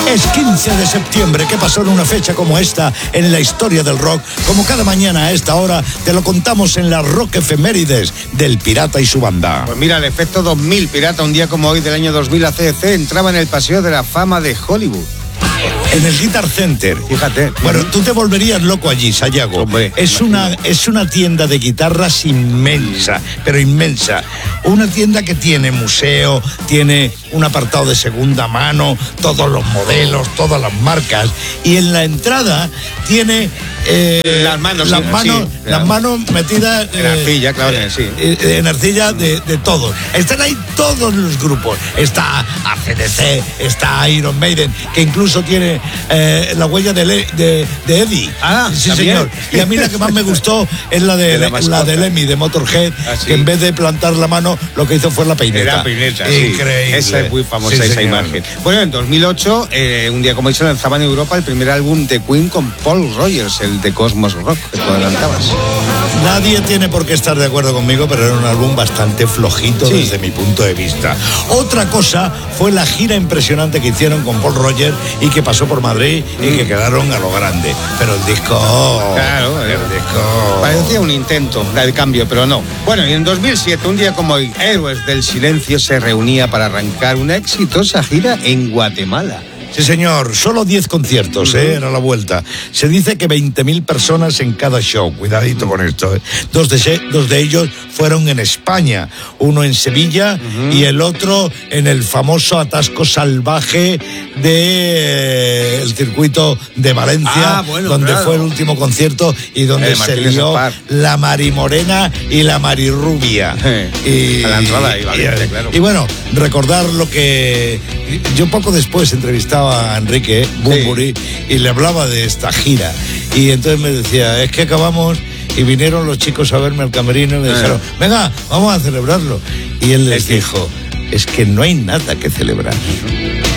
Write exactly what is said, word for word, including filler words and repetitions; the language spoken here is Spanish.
Es quince de septiembre. ¿Qué pasó en una fecha como esta en la historia del rock? Como cada mañana a esta hora te lo contamos en las Rock Efemérides del Pirata y su banda. Pues mira, el efecto dos mil, Pirata, un día como hoy del año dos mil, A C D C entraba en el Paseo de la Fama de Hollywood. En el Guitar Center. Fíjate. Bueno, tú te volverías loco allí, Sayago. Hombre, es una es una tienda de guitarras inmensa, pero inmensa. Una tienda que tiene museo, tiene un apartado de segunda mano, todos los modelos, todas las marcas. Y en la entrada tiene eh, las manos, las sí, manos, sí, las manos metidas en arcilla, claro, eh, sí. Eh, en arcilla de, de todos. Están ahí todos los grupos. Está A C D C, está Iron Maiden, que incluso tiene eh, la huella de, Le, de, de Eddie. Ah, sí, ¿también? señor. Y a mí la que más me gustó es la de, de la, la de Lemmy, de Motorhead, ah, ¿sí? que en vez de plantar la mano, lo que hizo fue la peineta. Era peineta, sí. Increíble. Esa es muy famosa, sí, esa señor. imagen. Bueno, en dos mil ocho, eh, un día como hoy, se lanzaba en Europa el primer álbum de Queen con Paul Rogers, el de Cosmos Rock, que tú adelantabas. Nadie tiene por qué estar de acuerdo conmigo, pero era un álbum bastante flojito, sí, desde mi punto de vista. Otra cosa fue la gira impresionante que hicieron con Paul Rogers y que pasó por Madrid mm. y que quedaron a lo grande. Pero el disco... Claro, el disco... parecía un intento del cambio, pero no. Bueno, y en dos mil siete, un día como hoy, Héroes del Silencio se reunía para arrancar una exitosa gira en Guatemala. Sí, señor, solo diez conciertos, ¿eh? Era la vuelta. Se dice que veinte mil personas en cada show. Cuidadito con esto, ¿eh? Dos de, dos de ellos fueron en España. Uno en Sevilla uh-huh. y el otro en el famoso atasco salvaje del de, eh, circuito de Valencia, ah, bueno, donde claro. fue el último concierto y donde se lió la Marimorena y la Marirrubia. y, a la entrada y, Valencia, y, claro. y bueno, recordar lo que... Yo poco después entrevistaba a Enrique Bunbury sí. y le hablaba de esta gira y entonces me decía, es que acabamos y vinieron los chicos a verme al camerino y me dijeron, venga, vamos a celebrarlo, y él les es dijo, que... es que no hay nada que celebrar.